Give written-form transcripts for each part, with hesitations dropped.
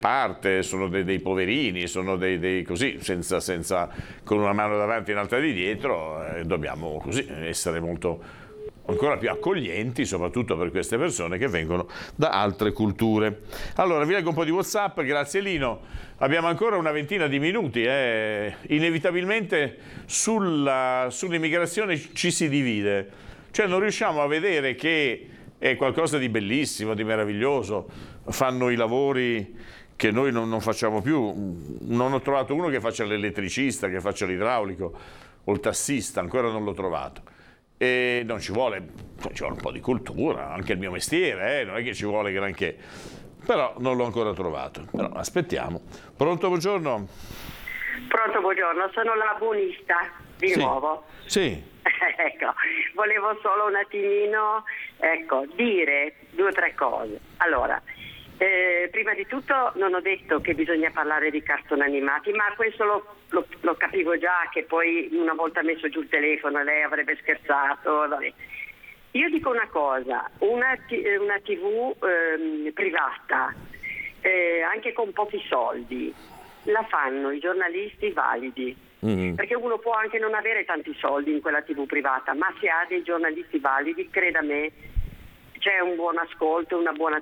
parte, sono dei poverini, sono dei così, senza con una mano davanti e un'altra di dietro, dobbiamo così essere ancora più accoglienti, soprattutto per queste persone che vengono da altre culture. Allora, vi leggo un po' di WhatsApp, grazie Lino. Abbiamo ancora una ventina di minuti, inevitabilmente sull'immigrazione ci si divide, cioè non riusciamo a vedere che è qualcosa di bellissimo, di meraviglioso, fanno i lavori che noi non facciamo più. Non ho trovato uno che faccia l'elettricista, che faccia l'idraulico o il tassista, ancora non l'ho trovato. E non ci vuole un po' di cultura, anche il mio mestiere, non è che ci vuole granché, però non l'ho ancora trovato. Però aspettiamo. Pronto, buongiorno? Pronto, buongiorno, sono la buonista di nuovo. Sì. Ecco, volevo solo un attimino dire 2 o 3 cose. Allora, prima di tutto non ho detto che bisogna parlare di cartoni animati, ma questo lo capivo già, che poi una volta messo giù il telefono lei avrebbe scherzato. Vabbè. Io dico una cosa, una TV privata, anche con pochi soldi, la fanno i giornalisti validi. Perché uno può anche non avere tanti soldi in quella TV privata, ma se ha dei giornalisti validi, creda me, c'è un buon ascolto, una buona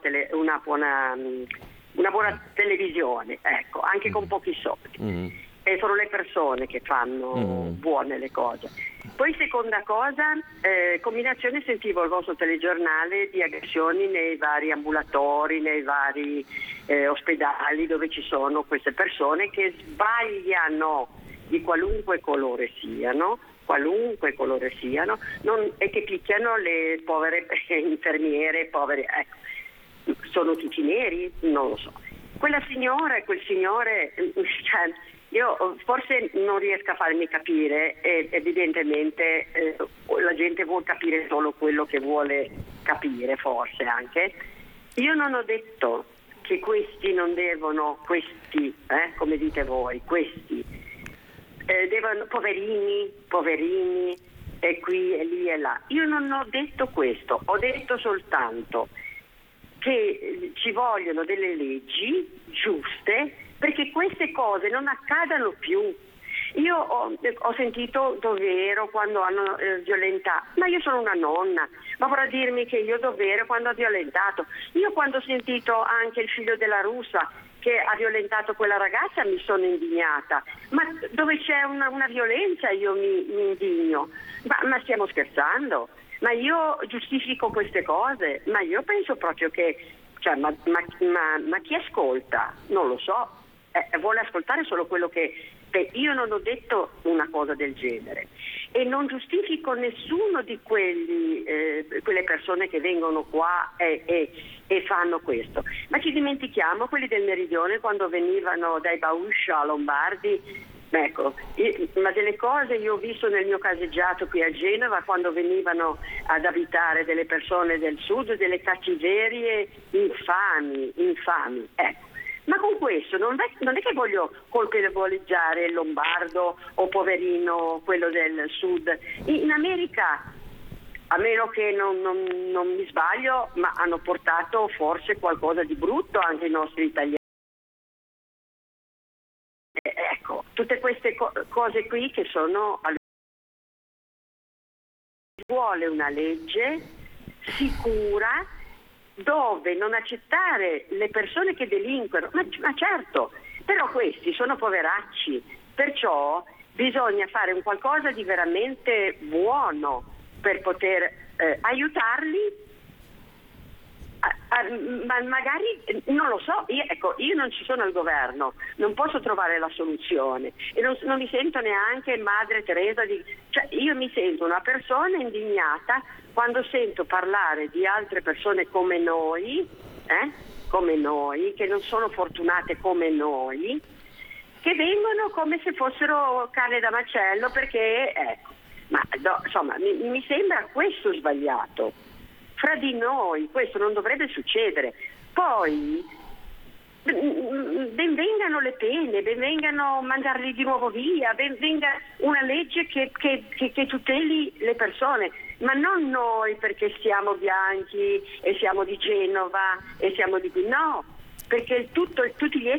televisione, ecco, anche con pochi soldi. E sono le persone che fanno buone le cose. Poi seconda cosa, combinazione, sentivo il vostro telegiornale di aggressioni nei vari ambulatori, nei vari ospedali dove ci sono queste persone che sbagliano di qualunque colore siano, e che picchiano le povere infermiere, ecco. Sono tutti neri? Non lo so. Quella signora e quel signore, cioè, io forse non riesco a farmi capire, e evidentemente la gente vuol capire solo quello che vuole capire, forse anche. Io non ho detto che questi non devono, come dite voi, questi devono, poverini, e qui e lì e là. Io non ho detto questo, ho detto soltanto che ci vogliono delle leggi giuste perché queste cose non accadano più. Io ho sentito dov'ero quando hanno violentato, ma io sono una nonna, ma vorrà dirmi che io dov'ero quando ho violentato? Io quando ho sentito anche il figlio della russa che ha violentato quella ragazza mi sono indignata, ma dove c'è una violenza io mi indigno, ma stiamo scherzando? Ma io giustifico queste cose, ma io penso proprio che, cioè, ma chi ascolta? Non lo so, vuole ascoltare solo quello che... Io non ho detto una cosa del genere e non giustifico nessuno di quelle persone che vengono qua e fanno questo, ma ci dimentichiamo quelli del meridione quando venivano dai Bauscia a Lombardi. Ecco, ma delle cose io ho visto nel mio caseggiato qui a Genova quando venivano ad abitare delle persone del sud, delle cattiverie infami, ecco. Ma con questo non è che voglio colpevolizzare il lombardo o poverino quello del sud. In America, a meno che non mi sbaglio, ma hanno portato forse qualcosa di brutto anche i nostri italiani. Ecco, tutte queste cose qui che sono... Vuole una legge sicura dove non accettare le persone che delinquono, ma certo, però questi sono poveracci, perciò bisogna fare un qualcosa di veramente buono per poter aiutarli. Ma magari, non lo so, io non ci sono al governo, non posso trovare la soluzione e non mi sento neanche Madre Teresa cioè io mi sento una persona indignata quando sento parlare di altre persone come noi, che non sono fortunate come noi, che vengono come se fossero carne da macello perché, insomma, mi sembra questo sbagliato. Fra di noi questo non dovrebbe succedere. Poi ben vengano le pene, ben vengano mandarli di nuovo via, ben venga una legge che tuteli le persone, ma non noi perché siamo bianchi e siamo di Genova e siamo di qui, no. perché tutti gli